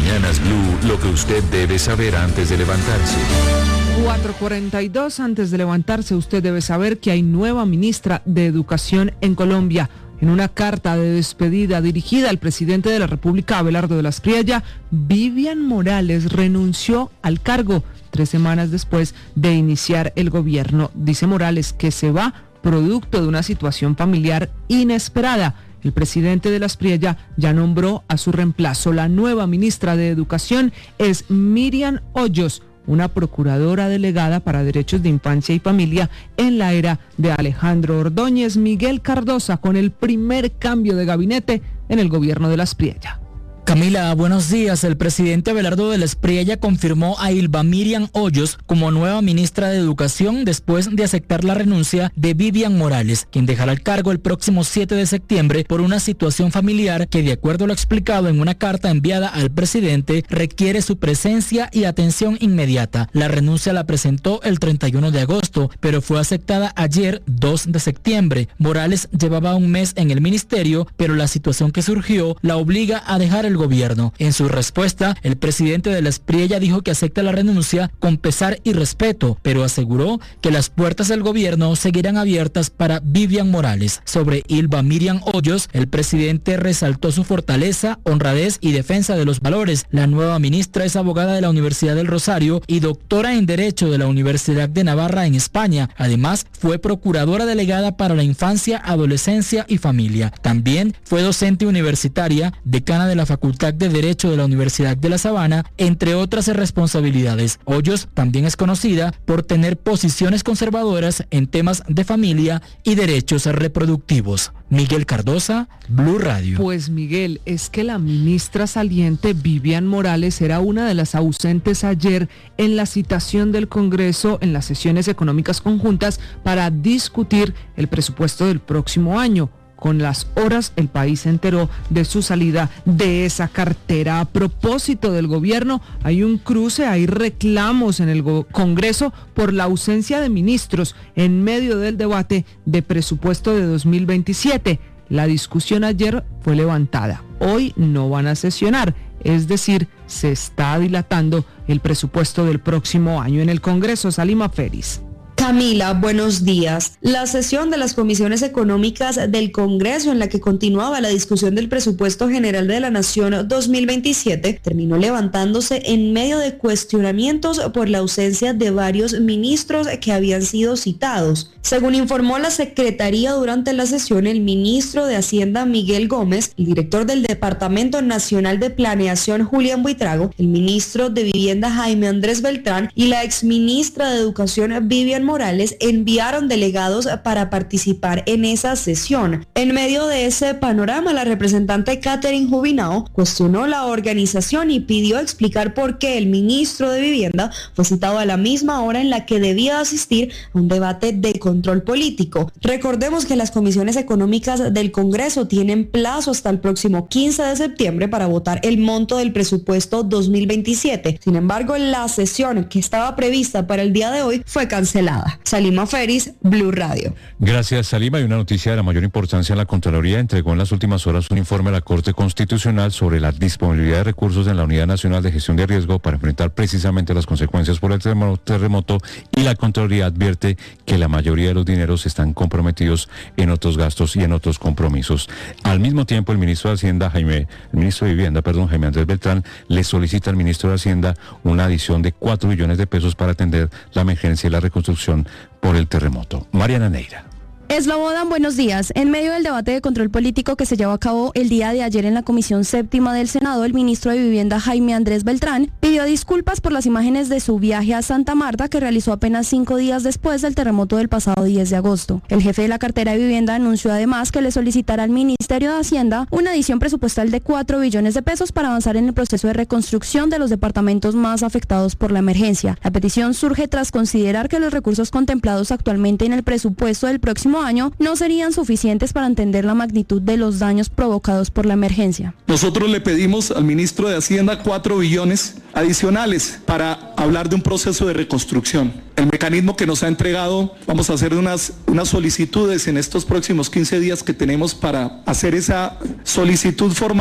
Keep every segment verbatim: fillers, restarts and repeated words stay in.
Mañanas Blue, lo que usted debe saber antes de levantarse. cuatro cuarenta y dos, antes de levantarse, usted debe saber que hay nueva ministra de Educación en Colombia. En una carta de despedida dirigida al presidente de la República, Abelardo de la Espriella, Vivian Morales renunció al cargo tres semanas después de iniciar el gobierno. Dice Morales que se va producto de una situación familiar inesperada. El presidente de la Espriella ya nombró a su reemplazo. La nueva ministra de Educación es Miriam Hoyos, una procuradora delegada para derechos de infancia y familia en la era de Alejandro Ordóñez. Miguel Cardosa con el primer cambio de gabinete en el gobierno de la Espriella. Camila, buenos días. El presidente Abelardo de la Espriella confirmó a Ylva Miriam Hoyos como nueva ministra de Educación después de aceptar la renuncia de Vivian Morales, quien dejará el cargo el próximo siete de septiembre por una situación familiar que, de acuerdo a lo explicado en una carta enviada al presidente, requiere su presencia y atención inmediata. La renuncia la presentó el treinta y uno de agosto, pero fue aceptada ayer, dos de septiembre. Morales llevaba un mes en el ministerio, pero la situación que surgió la obliga a dejar el gobierno. En su respuesta, el presidente de la Espriella dijo que acepta la renuncia con pesar y respeto, pero aseguró que las puertas del gobierno seguirán abiertas para Vivian Morales. Sobre Ylva Miriam Hoyos, el presidente resaltó su fortaleza, honradez y defensa de los valores. La nueva ministra es abogada de la Universidad del Rosario y doctora en Derecho de la Universidad de Navarra en España. Además, fue procuradora delegada para la infancia, adolescencia y familia. También fue docente universitaria, decana de la Facultad de Derecho de la Universidad de La Sabana, entre otras responsabilidades. Hoyos también es conocida por tener posiciones conservadoras en temas de familia y derechos reproductivos. Miguel Cardosa, Blue Radio. Pues Miguel, es que la ministra saliente Vivian Morales era una de las ausentes ayer en la citación del Congreso en las sesiones económicas conjuntas para discutir el presupuesto del próximo año. Con las horas, el país se enteró de su salida de esa cartera. A propósito del gobierno, hay un cruce, hay reclamos en el Congreso por la ausencia de ministros en medio del debate de presupuesto de dos mil veintisiete. La discusión ayer fue levantada. Hoy no van a sesionar, es decir, se está dilatando el presupuesto del próximo año en el Congreso. Salima Feris. Camila, buenos días. La sesión de las comisiones económicas del Congreso, en la que continuaba la discusión del presupuesto general de la Nación dos mil veintisiete, terminó levantándose en medio de cuestionamientos por la ausencia de varios ministros que habían sido citados. Según informó la Secretaría durante la sesión, el ministro de Hacienda Miguel Gómez, el director del Departamento Nacional de Planeación Julián Buitrago, el ministro de Vivienda Jaime Andrés Beltrán y la exministra de Educación Vivian Morales enviaron delegados para participar en esa sesión. En medio de ese panorama, la representante Catherine Jubinao cuestionó la organización y pidió explicar por qué el ministro de Vivienda fue citado a la misma hora en la que debía asistir a un debate de control político. Recordemos que las comisiones económicas del Congreso tienen plazo hasta el próximo quince de septiembre para votar el monto del presupuesto dos mil veintisiete. Sin embargo, la sesión que estaba prevista para el día de hoy fue cancelada. Salima Feris, Blue Radio. Gracias, Salima. Y una noticia de la mayor importancia: la Contraloría entregó en las últimas horas un informe a la Corte Constitucional sobre la disponibilidad de recursos en la Unidad Nacional de Gestión de Riesgo para enfrentar precisamente las consecuencias por el terremoto, y la Contraloría advierte que la mayoría de los dineros están comprometidos en otros gastos y en otros compromisos. Al mismo tiempo, el ministro de Hacienda, Jaime, el ministro de Vivienda, perdón, Jaime Andrés Beltrán, le solicita al ministro de Hacienda una adición de cuatro billones de pesos para atender la emergencia y la reconstrucción por el terremoto. Mariana Neira. Eslobodan, buenos días. En medio del debate de control político que se llevó a cabo el día de ayer en la Comisión Séptima del Senado, el ministro de Vivienda, Jaime Andrés Beltrán, pidió disculpas por las imágenes de su viaje a Santa Marta, que realizó apenas cinco días después del terremoto del pasado diez de agosto. El jefe de la cartera de Vivienda anunció además que le solicitará al Ministerio de Hacienda una adición presupuestal de cuatro billones de pesos para avanzar en el proceso de reconstrucción de los departamentos más afectados por la emergencia. La petición surge tras considerar que los recursos contemplados actualmente en el presupuesto del próximo año no serían suficientes para entender la magnitud de los daños provocados por la emergencia. Nosotros le pedimos al ministro de Hacienda cuatro billones adicionales para hablar de un proceso de reconstrucción. El mecanismo que nos ha entregado, vamos a hacer unas, unas solicitudes en estos próximos quince días que tenemos para hacer esa solicitud formal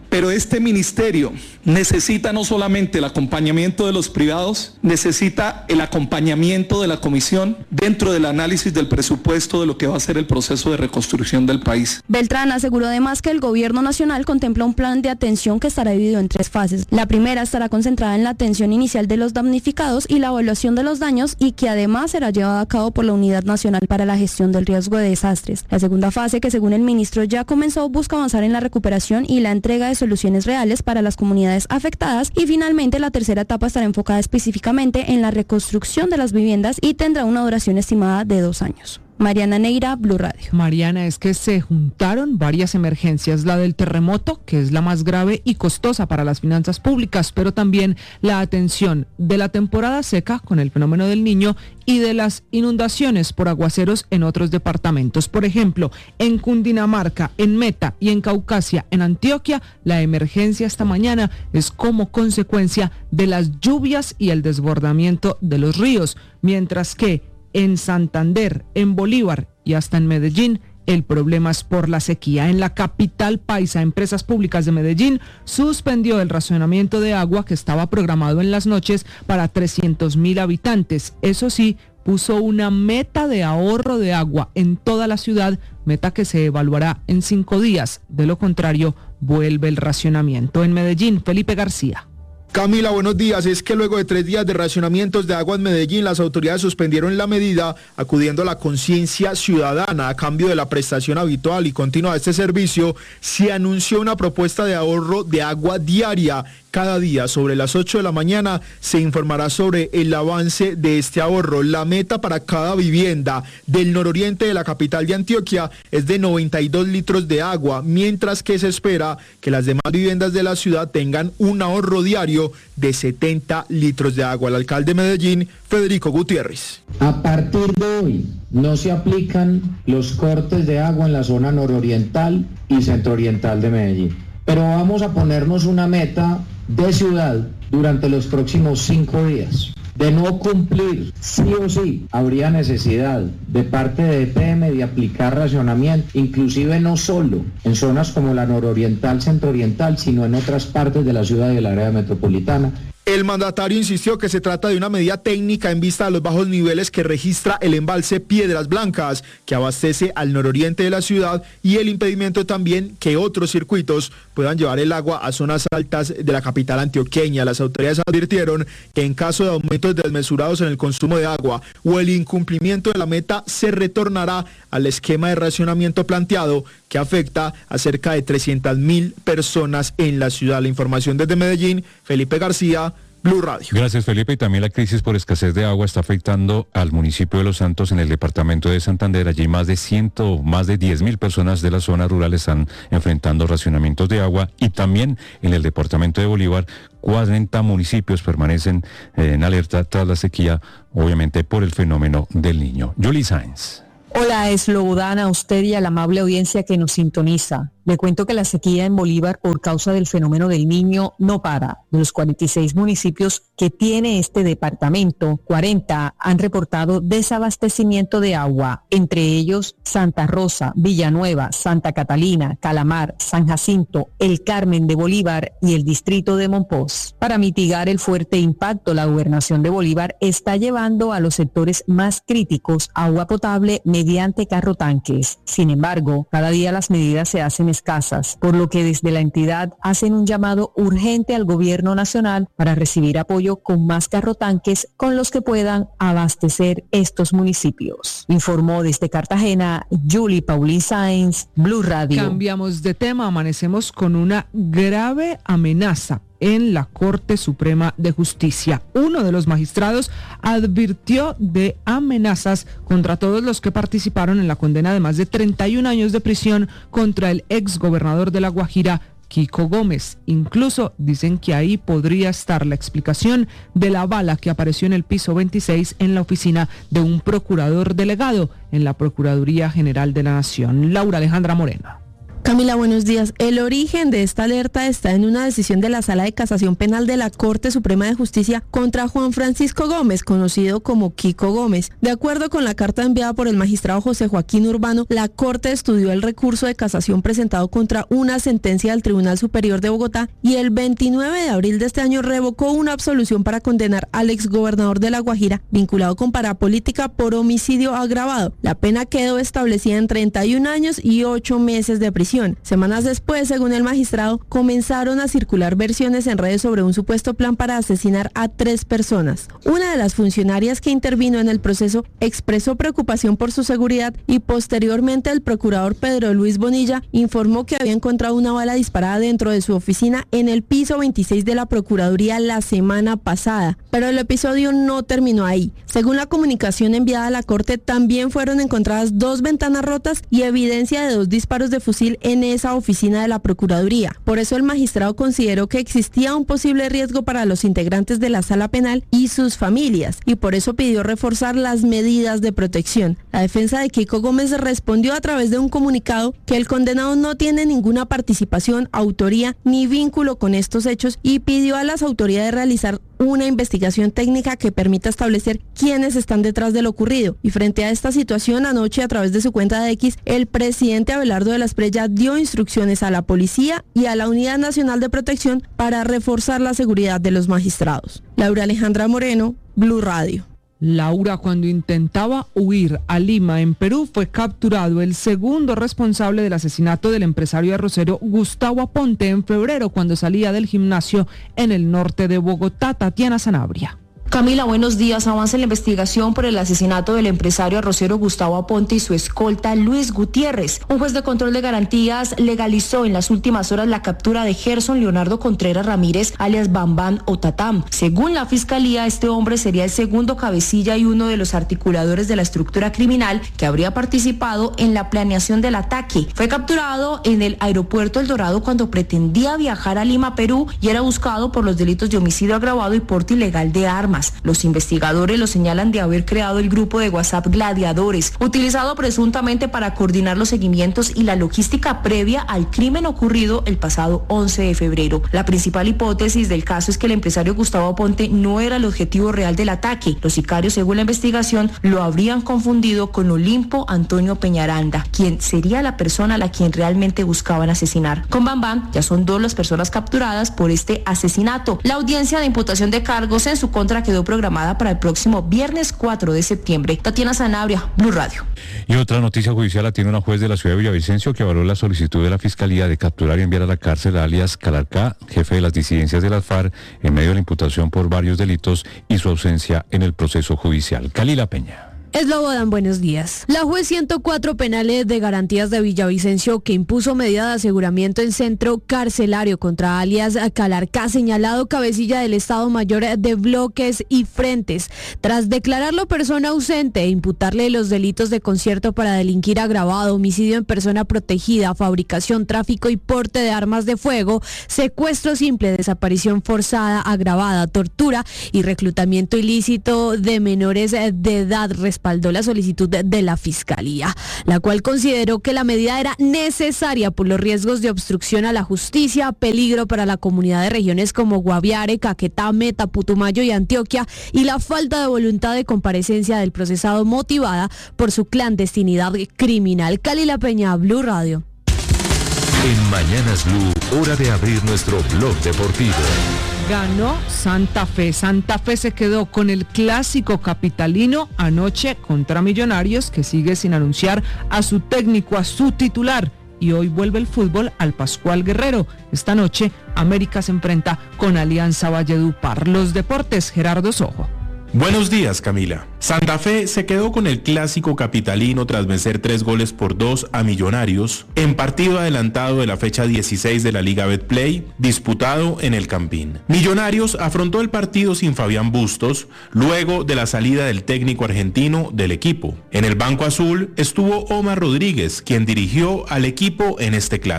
Pero este ministerio necesita no solamente el acompañamiento de los privados, necesita el acompañamiento de la comisión dentro del análisis del presupuesto de lo que va a ser el proceso de reconstrucción del país. Beltrán aseguró además que el gobierno nacional contempla un plan de atención que estará dividido en tres fases. La primera estará concentrada en la atención inicial de los damnificados y la evaluación de los daños, y que además será llevada a cabo por la Unidad Nacional para la Gestión del Riesgo de Desastres. La segunda fase, que según el ministro ya comenzó, busca avanzar en la recuperación y la entrega de soluciones reales para las comunidades afectadas, y finalmente la tercera etapa estará enfocada específicamente en la reconstrucción de las viviendas y tendrá una duración estimada de dos años. Mariana Neira, Blue Radio. Mariana, es que se juntaron varias emergencias, la del terremoto, que es la más grave y costosa para las finanzas públicas, pero también la atención de la temporada seca con el fenómeno del Niño y de las inundaciones por aguaceros en otros departamentos. Por ejemplo, en Cundinamarca, en Meta y en Caucasia, en Antioquia, la emergencia esta mañana es como consecuencia de las lluvias y el desbordamiento de los ríos, mientras que en Santander, en Bolívar y hasta en Medellín, el problema es por la sequía. En la capital paisa, Empresas Públicas de Medellín suspendió el racionamiento de agua que estaba programado en las noches para trescientos mil habitantes. Eso sí, puso una meta de ahorro de agua en toda la ciudad, meta que se evaluará en cinco días. De lo contrario, vuelve el racionamiento. En Medellín, Felipe García. Camila, buenos días. Es que luego de tres días de racionamientos de agua en Medellín, las autoridades suspendieron la medida, acudiendo a la conciencia ciudadana. A cambio de la prestación habitual y continua de este servicio, se anunció una propuesta de ahorro de agua diaria. Cada día, sobre las ocho de la mañana, se informará sobre el avance de este ahorro. La meta para cada vivienda del nororiente de la capital de Antioquia es de noventa y dos litros de agua, mientras que se espera que las demás viviendas de la ciudad tengan un ahorro diario de setenta litros de agua. El alcalde de Medellín, Federico Gutiérrez. A partir de hoy no se aplican los cortes de agua en la zona nororiental y centrooriental de Medellín, pero vamos a ponernos una meta de ciudad durante los próximos cinco días. De no cumplir, sí o sí, habría necesidad de parte de E P M de aplicar racionamiento, inclusive no solo en zonas como la nororiental, centrooriental, sino en otras partes de la ciudad y del área metropolitana. El mandatario insistió que se trata de una medida técnica en vista de los bajos niveles que registra el embalse Piedras Blancas, que abastece al nororiente de la ciudad, y el impedimento también que otros circuitos puedan llevar el agua a zonas altas de la capital antioqueña. Las autoridades advirtieron que en caso de aumentos desmesurados en el consumo de agua o el incumplimiento de la meta, se retornará al esquema de racionamiento planteado, que afecta a cerca de trescientas mil personas en la ciudad. La información desde Medellín, Felipe García, Blue Radio. Gracias, Felipe. Y también la crisis por escasez de agua está afectando al municipio de Los Santos en el departamento de Santander. Allí más de ciento, más de diez mil personas de la zona rural están enfrentando racionamientos de agua, y también en el departamento de Bolívar cuarenta municipios permanecen eh, en alerta tras la sequía, obviamente por el fenómeno del Niño. Julie Sáenz. Hola, Esloudana, a usted y a la amable audiencia que nos sintoniza. Le cuento que la sequía en Bolívar por causa del fenómeno del Niño no para. De los cuarenta y seis municipios que tiene este departamento, cuarenta han reportado desabastecimiento de agua, entre ellos Santa Rosa, Villanueva, Santa Catalina, Calamar, San Jacinto, El Carmen de Bolívar y el distrito de Monpós. Para mitigar el fuerte impacto, la gobernación de Bolívar está llevando a los sectores más críticos agua potable mediante carro tanques. Sin embargo, cada día las medidas se hacen escasas, por lo que desde la entidad hacen un llamado urgente al gobierno nacional para recibir apoyo con más carrotanques con los que puedan abastecer estos municipios. Informó desde Cartagena, Julie Paulín Sáenz, Blue Radio. Cambiamos de tema, amanecemos con una grave amenaza en la Corte Suprema de Justicia. Uno de los magistrados advirtió de amenazas contra todos los que participaron en la condena de más de treinta y un años de prisión contra el exgobernador de La Guajira, Kiko Gómez. Incluso dicen que ahí podría estar la explicación de la bala que apareció en el piso veintiséis en la oficina de un procurador delegado en la Procuraduría General de la Nación. Laura Alejandra Moreno. Camila, buenos días. El origen de esta alerta está en una decisión de la Sala de Casación Penal de la Corte Suprema de Justicia contra Juan Francisco Gómez, conocido como Kiko Gómez. De acuerdo con la carta enviada por el magistrado José Joaquín Urbano, la Corte estudió el recurso de casación presentado contra una sentencia del Tribunal Superior de Bogotá y el veintinueve de abril de este año revocó una absolución para condenar al exgobernador de La Guajira, vinculado con parapolítica por homicidio agravado. La pena quedó establecida en treinta y un años y ocho meses de prisión. Semanas después, según el magistrado, comenzaron a circular versiones en redes sobre un supuesto plan para asesinar a tres personas. Una de las funcionarias que intervino en el proceso expresó preocupación por su seguridad y posteriormente el procurador Pedro Luis Bonilla informó que había encontrado una bala disparada dentro de su oficina en el piso veintiséis de la Procuraduría la semana pasada. Pero el episodio no terminó ahí. Según la comunicación enviada a la Corte, también fueron encontradas dos ventanas rotas y evidencia de dos disparos de fusil en esa oficina de la Procuraduría. Por eso el magistrado consideró que existía un posible riesgo para los integrantes de la sala penal y sus familias, y por eso pidió reforzar las medidas de protección. La defensa de Kiko Gómez respondió a través de un comunicado que el condenado no tiene ninguna participación, autoría ni vínculo con estos hechos y pidió a las autoridades realizar una investigación técnica que permita establecer quiénes están detrás de lo ocurrido. Y frente a esta situación, anoche a través de su cuenta de X, el presidente Abelardo de la Espriella dio instrucciones a la policía y a la Unidad Nacional de Protección para reforzar la seguridad de los magistrados. Laura Alejandra Moreno, Blue Radio. Laura, cuando intentaba huir a Lima, en Perú, fue capturado el segundo responsable del asesinato del empresario arrocero Gustavo Aponte en febrero, cuando salía del gimnasio en el norte de Bogotá. Tatiana Sanabria. Camila, buenos días. Avanza la investigación por el asesinato del empresario arrocero Gustavo Aponte y su escolta Luis Gutiérrez. Un juez de control de garantías legalizó en las últimas horas la captura de Gerson Leonardo Contreras Ramírez, alias Bambán o Tatam. Según la fiscalía, este hombre sería el segundo cabecilla y uno de los articuladores de la estructura criminal que habría participado en la planeación del ataque. Fue capturado en el aeropuerto El Dorado cuando pretendía viajar a Lima, Perú, y era buscado por los delitos de homicidio agravado y porte ilegal de armas. Los investigadores lo señalan de haber creado el grupo de WhatsApp Gladiadores, utilizado presuntamente para coordinar los seguimientos y la logística previa al crimen ocurrido el pasado once de febrero. La principal hipótesis del caso es que el empresario Gustavo Aponte no era el objetivo real del ataque. Los sicarios, según la investigación, lo habrían confundido con Olimpo Antonio Peñaranda, quien sería la persona a la quien realmente buscaban asesinar. Con Bambán ya son dos las personas capturadas por este asesinato. La audiencia de imputación de cargos en su contra quedó programada para el próximo viernes cuatro de septiembre. Tatiana Sanabria, Blue Radio. Y otra noticia judicial la tiene una juez de la ciudad de Villavicencio que avaló la solicitud de la Fiscalía de capturar y enviar a la cárcel a alias Calarcá, jefe de las disidencias de las FARC, en medio de la imputación por varios delitos y su ausencia en el proceso judicial. Calila Peña. Eslobodan, buenos días. La juez ciento cuatro penales de garantías de Villavicencio, que impuso medida de aseguramiento en centro carcelario contra alias Calarcá, señalado cabecilla del Estado Mayor de Bloques y Frentes, tras declararlo persona ausente e imputarle los delitos de concierto para delinquir agravado, homicidio en persona protegida, fabricación, tráfico y porte de armas de fuego, secuestro simple, desaparición forzada agravada, tortura y reclutamiento ilícito de menores de edad, respaldó la solicitud de, de la Fiscalía, la cual consideró que la medida era necesaria por los riesgos de obstrucción a la justicia, peligro para la comunidad de regiones como Guaviare, Caquetá, Meta, Putumayo y Antioquia, y la falta de voluntad de comparecencia del procesado motivada por su clandestinidad criminal. Calila Peña, Blue Radio. En Mañanas Blue, hora de abrir nuestro blog deportivo. Ganó Santa Fe. Santa Fe se quedó con el clásico capitalino anoche contra Millonarios, que sigue sin anunciar a su técnico, a su titular. Y hoy vuelve el fútbol al Pascual Guerrero. Esta noche, América se enfrenta con Alianza Valledupar. Los deportes, Gerardo Sojo. Buenos días, Camila. Santa Fe se quedó con el clásico capitalino tras vencer tres goles por dos a Millonarios en partido adelantado de la fecha dieciséis de la Liga Betplay, disputado en el Campín. Millonarios afrontó el partido sin Fabián Bustos, luego de la salida del técnico argentino del equipo. En el banco azul estuvo Omar Rodríguez, quien dirigió al equipo en este clásico.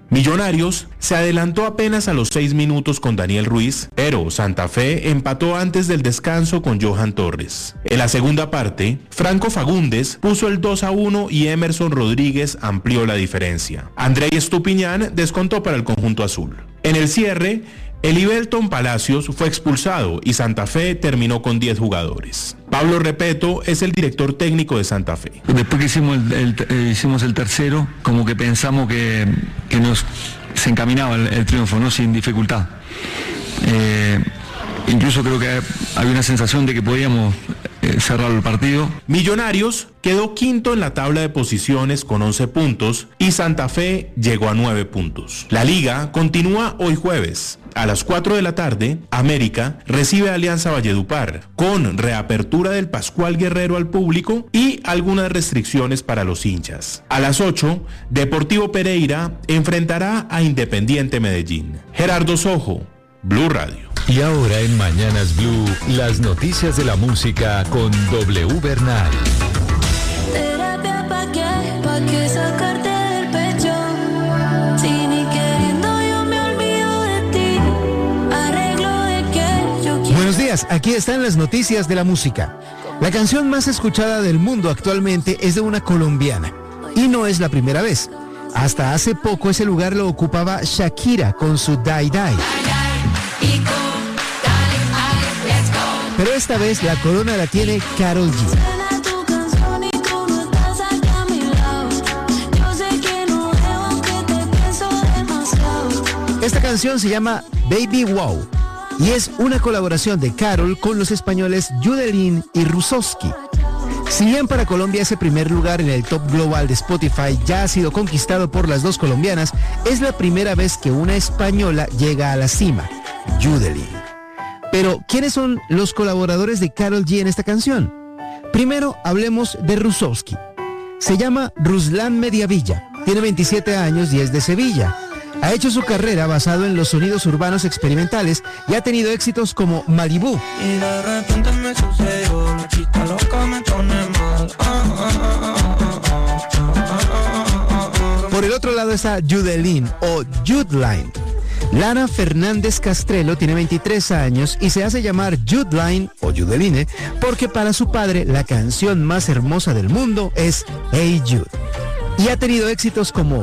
Millonarios se adelantó apenas a los seis minutos con Daniel Ruiz, pero Santa Fe empató antes del descanso con Johan Torres. En la segunda parte, Franco Fagundes puso el dos a uno y Emerson Rodríguez amplió la diferencia. Andrei Estupiñán descontó para el conjunto azul. En el cierre, Elibelton Palacios fue expulsado y Santa Fe terminó con diez jugadores. Pablo Repeto es el director técnico de Santa Fe. Después que hicimos el, el, el, hicimos el tercero, como que pensamos que, que nos se encaminaba el, el triunfo, ¿no? Sin dificultad. Eh, incluso creo que había una sensación de que podíamos eh, cerrar el partido. Millonarios quedó quinto en la tabla de posiciones con once puntos y Santa Fe llegó a nueve puntos. La liga continúa hoy jueves. A las cuatro de la tarde, América recibe a Alianza Valledupar, con reapertura del Pascual Guerrero al público y algunas restricciones para los hinchas. A las ocho, Deportivo Pereira enfrentará a Independiente Medellín. Gerardo Sojo, Blue Radio. Y ahora en Mañanas Blue, las noticias de la música con W Bernal. Terapia pa' qué, pa' qué sacarte del pecho. Si ni queriendo yo me olvido de ti. Arreglo de que yo quiero. Buenos días, aquí están las noticias de la música. La canción más escuchada del mundo actualmente es de una colombiana. Y no es la primera vez. Hasta hace poco ese lugar lo ocupaba Shakira con su Die Die. Pero esta vez la corona la tiene Karol G. Esta canción se llama Baby Wow y es una colaboración de Karol con los españoles Yudelin y Rusowski. Si bien para Colombia ese primer lugar en el top global de Spotify ya ha sido conquistado por las dos colombianas, es la primera vez que una española llega a la cima, Yudelin. Pero, ¿quiénes son los colaboradores de Karol G en esta canción? Primero, hablemos de Rusowski. Se llama Ruslan Mediavilla, tiene veintisiete años y es de Sevilla. Ha hecho su carrera basado en los sonidos urbanos experimentales y ha tenido éxitos como Malibú. Y de repente me sucedió, la chica loca me pone mal. Por el otro lado está Yudelin o Yudeline. Lara Fernández Castrelo tiene veintitrés años y se hace llamar Yudeline o Yudeline porque para su padre la canción más hermosa del mundo es Hey Jude. Y ha tenido éxitos como